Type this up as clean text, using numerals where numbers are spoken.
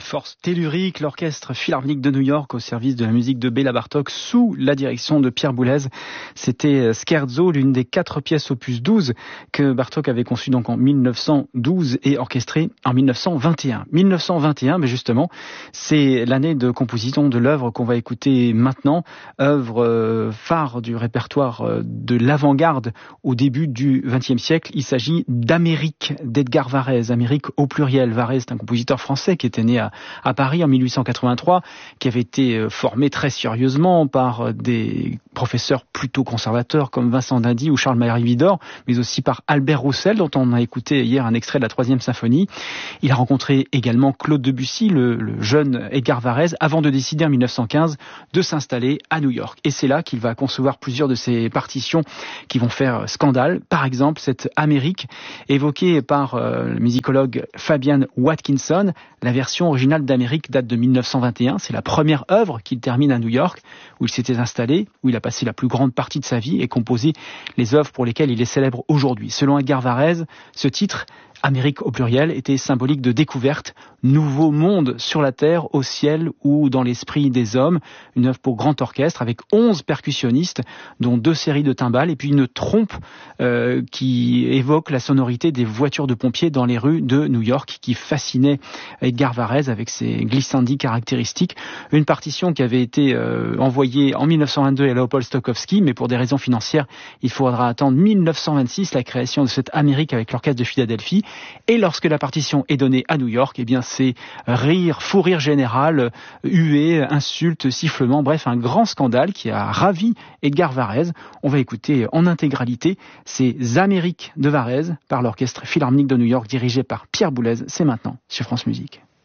force tellurique, l'orchestre philharmonique de New York au service de la musique de Béla Bartók sous la direction de Pierre Boulez. C'était Scherzo, l'une des 4 pièces opus 12 que Bartók avait conçues donc en 1912 et orchestrée en 1921. 1921, mais justement, c'est l'année de composition de l'œuvre qu'on va écouter maintenant, œuvre phare du répertoire de l'avant-garde au début du XXe siècle. Il s'agit d'Amérique d'Edgar Varèse, Amérique au pluriel. Varèse est un compositeur français qui était né à Paris en 1883, qui avait été formé très sérieusement par des professeurs plutôt conservateurs comme Vincent d'Indy ou Charles Marie-Vidor, mais aussi par Albert Roussel, dont on a écouté hier un extrait de la 3e symphonie. Il a rencontré également Claude Debussy, le jeune Edgar Varèse, avant de décider en 1915 de s'installer à New York. Et c'est là qu'il va concevoir plusieurs de ses partitions qui vont faire scandale. Par exemple, cette Amérique évoquée par le musicologue Fabian Watkinson. La version originale d'Amérique date de 1921. C'est la première œuvre qu'il termine à New York, où il s'était installé, où il a passé la plus grande partie de sa vie et composé les œuvres pour lesquelles il est célèbre aujourd'hui. Selon Edgar Varèse, ce titre, Amérique au pluriel, était symbolique de découverte, nouveau monde sur la terre, au ciel ou dans l'esprit des hommes. Une œuvre pour grand orchestre avec 11 percussionnistes, dont 2 séries de timbales et puis une trompe qui évoque la sonorité des voitures de pompiers dans les rues de New York, qui fascinait Edgar Varèse avec ses glissandi caractéristiques. Une partition qui avait été envoyée en 1922 à Leopold Stokowski, mais pour des raisons financières, il faudra attendre 1926, la création de cette Amérique avec l'orchestre de Philadelphie. Et lorsque la partition est donnée à New York, eh bien c'est rire, fou rire général, huées, insultes, sifflements, bref, un grand scandale qui a ravi Edgar Varèse. On va écouter en intégralité ces Amériques de Varèse par l'orchestre philharmonique de New York dirigé par Pierre Boulez. C'est maintenant sur France Musique.